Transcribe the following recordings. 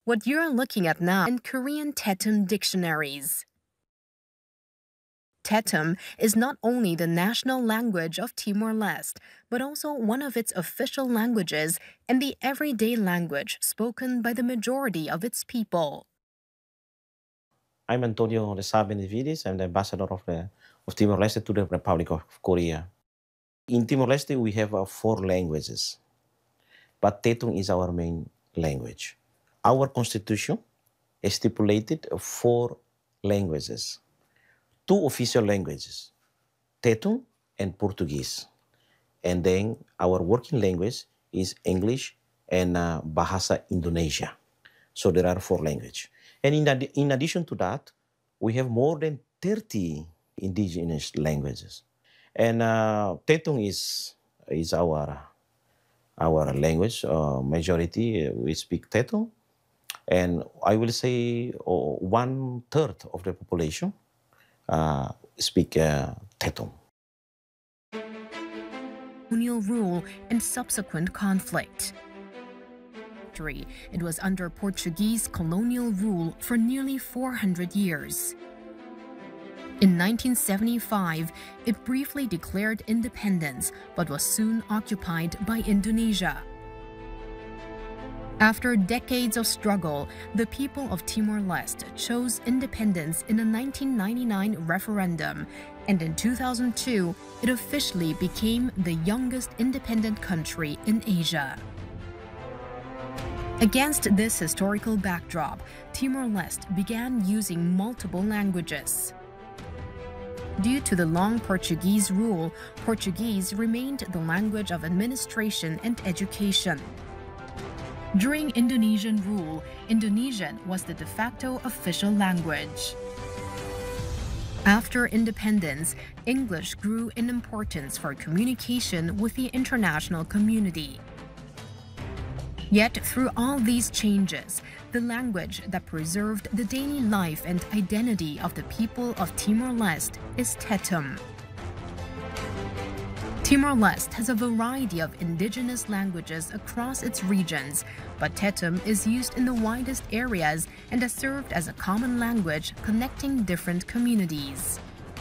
What you're looking at now in Korean Tetum dictionaries. Tetum is not only the national language of Timor-Leste, but also one of its official languages and the everyday language spoken by the majority of its people. I'm Antonio Ressa Benevides. I'm the ambassador of Timor-Leste to the Republic of Korea. In Timor-Leste, we have 4 languages, but Tetum is our main language. Our constitution stipulated 4 languages, 2 official languages, Tetum and Portuguese. And then our working language is English and Bahasa Indonesia. So there are 4 languages. And in addition to that, we have more than 30 indigenous languages. And Tetum is our language. Majority, we speak Tetum. And I will say 1/3 of the population speak Tetum. Colonial rule and subsequent conflict. It was under Portuguese colonial rule for nearly 400 years. In 1975, it briefly declared independence but was soon occupied by Indonesia. After decades of struggle, the people of Timor-Leste chose independence in a 1999 referendum, and in 2002, it officially became the youngest independent country in Asia. Against this historical backdrop, Timor-Leste began using multiple languages. Due to the long Portuguese rule, Portuguese remained the language of administration and education. During Indonesian rule, Indonesian was the de facto official language. After independence, English grew in importance for communication with the international community. Yet, through all these changes, the language that preserved the daily life and identity of the people of Timor-Leste is Tetum. Timor-Leste has a variety of indigenous languages across its regions, but Tetum is used in the widest areas and has served as a common language connecting different communities.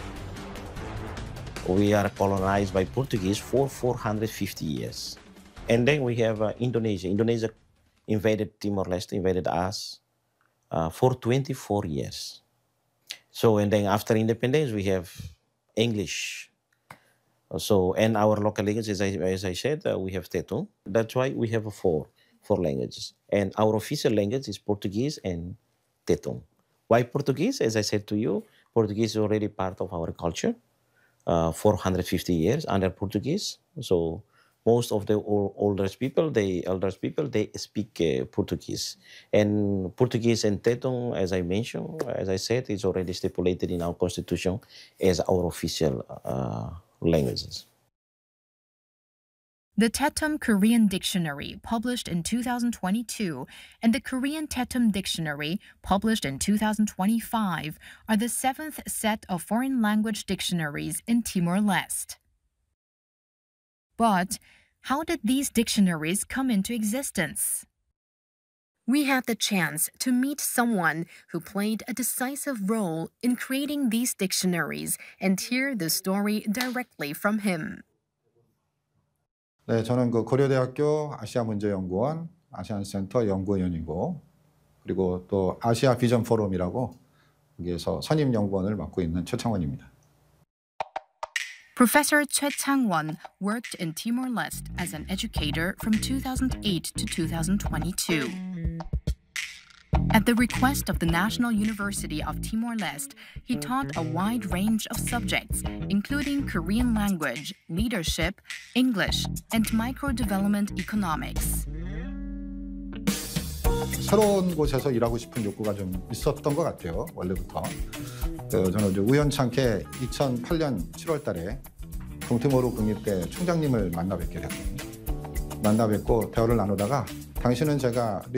We are colonized by Portuguese for 450 years. And then we have Indonesia. Indonesia invaded Timor-Leste, invaded us for 24 years. So, and then after independence, we have English. So, and our local language, as I said, we have Tetum. That's why we have 4 languages. And our official language is Portuguese and Tetum. Why Portuguese? As I said to you, Portuguese is already part of our culture, 450 years under Portuguese. So, most of the older people, they speak Portuguese. And Portuguese and Tetum, as I mentioned, as I said, is already stipulated in our constitution as our official languages. The Tetum Korean Dictionary, published in 2022, and the Korean Tetum Dictionary, published in 2025, are the 7th set of foreign language dictionaries in Timor-Leste. But how did these dictionaries come into existence? We had the chance to meet someone who played a decisive role in creating these dictionaries and hear the story directly from him. 네, 저는 고려대학교 아시아문제연구원 아시안센터 연구위원이고, 그리고 또 아시아 비전 포럼이라고 여기에서 선임 연구원을 맡고 있는 최창원입니다. Professor Choi Chang-won worked in Timor-Leste as an educator from 2008 to 2022. At the request of the National University of Timor-Leste, he taught a wide range of subjects, including Korean language, leadership, English, and micro-development economics. 새로운 곳에서 일하고 싶은 욕구가 좀 있었던 것 같아요, 원래부터. 저는 이제 우연찮게 2008년 7월 달에 동티모르 국립대 총장님을 만나 뵙게 됐거든요. 만나 뵙고 대화를 나누다가 당신은 제가